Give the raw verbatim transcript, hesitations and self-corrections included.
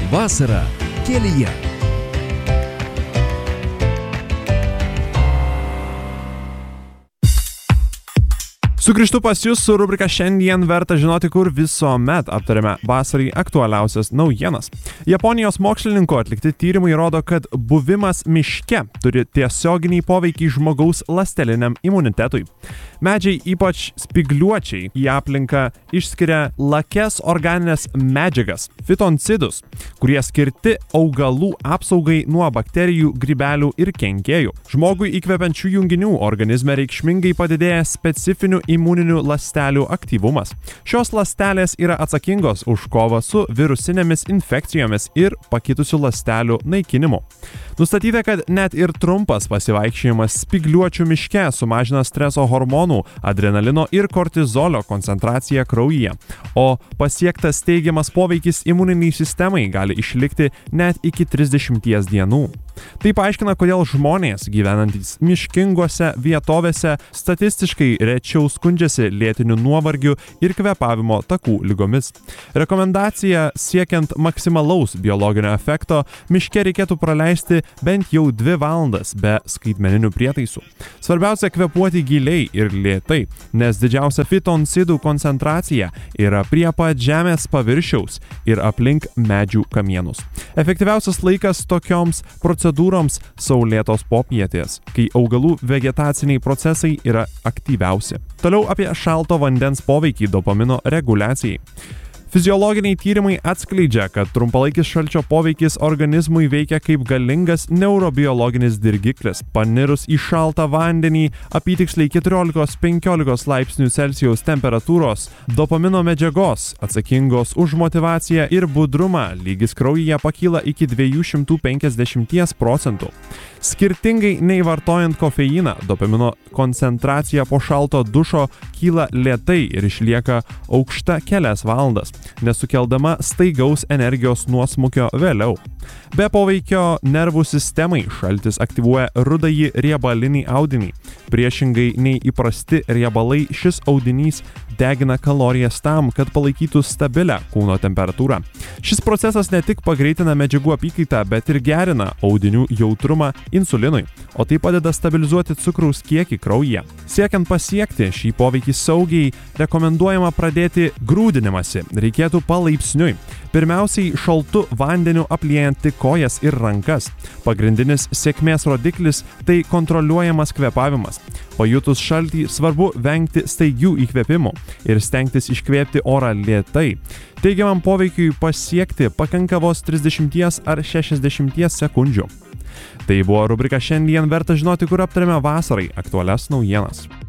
Vasara kelyje. Sugrįžtu pas jūs su rubrika Šiandien verta žinoti, kur visuomet aptarėme vasarai aktualiausias naujienas. Japonijos mokslininkų atlikti tyrimai rodo, kad buvimas miške turi tiesioginį poveikį žmogaus ląsteliniam imunitetui. Medžiai, ypač spigliuočiai, į aplinką išskiria lakias organinės medžiagas, fitoncidus, kurie skirti augalų apsaugai nuo bakterijų, grybelių ir kenkėjų. Žmogui įkvepiančių junginių organizme reikšmingai padidėja specifinių imuninių ląstelių aktyvumas. Šios ląstelės yra atsakingos už kovą su virusinėmis infekcijomis ir pakitusių ląstelių naikinimu. Nustatyta, kad net ir trumpas pasivaikščiojimas spigliuočių miške sumažina streso hormonų, adrenalino ir kortizolio koncentraciją kraujyje, o pasiektas teigiamas poveikis imuniniai sistemai gali išlikti net iki trisdešimties dienų. Tai paaiškina, kodėl žmonės gyvenantys miškingose vietovėse statistiškai rečiau skundžiasi lėtiniu nuovargiu ir kvėpavimo takų ligomis. Rekomendacija siekiant maksimalaus biologinio efekto miške reikėtų praleisti bent jau dvi valandas be skaitmeninių prietaisų. Svarbiausia kvėpuoti giliai ir lėtai, nes didžiausia fitoncidų koncentracija yra prie pat žemės paviršiaus ir aplink medžių kamienus. Efektyviausias laikas tokioms procedūroms saulėtos popietės, kai augalų vegetaciniai procesai yra aktyviausi. Toliau apie šalto vandens poveikį dopamino reguliacijai. Fiziologiniai tyrimai atskleidžia, kad trumpalaikis šalčio poveikis organizmui veikia kaip galingas neurobiologinis dirgiklis. Panirus į šaltą vandenį apytiksliai keturiolikos penkiolikos laipsnių Celsijaus temperatūros, dopamino medžiagos, atsakingos už motyvaciją ir budrumą, lygis kraujyje pakyla iki dviejų šimtų penkiasdešimties procentų. Skirtingai nei vartojant kofeiną, dopamino koncentracija po šalto dušo kyla lėtai ir išlieka aukšta kelias valandas, nesukeldama staigaus energijos nuosmukio vėliau. Be poveikio nervų sistemai šaltis aktyvuoja rudąjį riebalinį audinį. Priešingai nei įprasti riebalai, šis audinys degina kalorijas tam, kad palaikytų stabilę kūno temperatūrą. Šis procesas ne tik pagreitina medžiagų apykaitą, bet ir gerina audinių jautrumą insulinui, o tai padeda stabilizuoti cukraus kiekį kraujyje. Siekiant pasiekti šį poveikį saugiai, rekomenduojama pradėti grūdinimąsi. Reikėtų palaipsniui. Pirmiausiai šaltu vandeniu apliejant tik kojas ir rankas. Pagrindinis sėkmės rodiklis – tai kontroliuojamas kvėpavimas. Pajutus šaltį svarbu vengti staigių įkvėpimų ir stengtis iškvėpti orą lėtai. Teigiamam poveikiui pasiekti pakanka vos trisdešimties ar šešiasdešimties sekundžių. Tai buvo rubrika Šiandien verta žinoti, kur aptarėme vasarai aktualias naujienas.